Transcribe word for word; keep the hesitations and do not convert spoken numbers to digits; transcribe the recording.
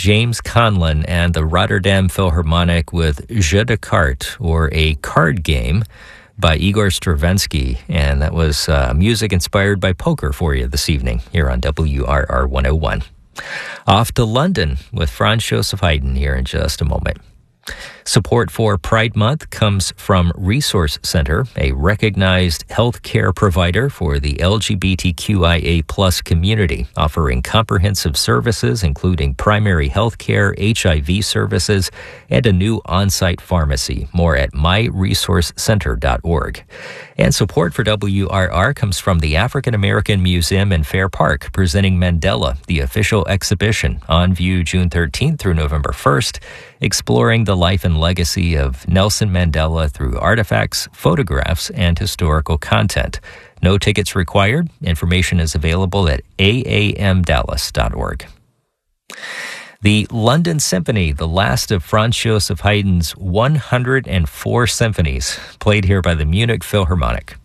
James Conlon and the Rotterdam Philharmonic with Jeu de Cartes, or A Card Game, by Igor Stravinsky. And that was uh, music inspired by poker for you this evening here on W R R one oh one. Off to London with Franz Joseph Haydn here in just a moment. Support for Pride Month comes from Resource Center, a recognized healthcare provider for the L G B T Q I A plus community, offering comprehensive services including primary health care, H I V services, and a new on-site pharmacy. More at my resource center dot org. And support for W R R comes from the African American Museum in Fair Park, presenting Mandela, the official exhibition, on view June thirteenth through November first, exploring the life and legacy of Nelson Mandela through artifacts, photographs, and historical content. No tickets required. Information is available at a a m dallas dot org. The London Symphony, the last of Franz Joseph Haydn's one hundred four symphonies, played here by the Munich Philharmonic.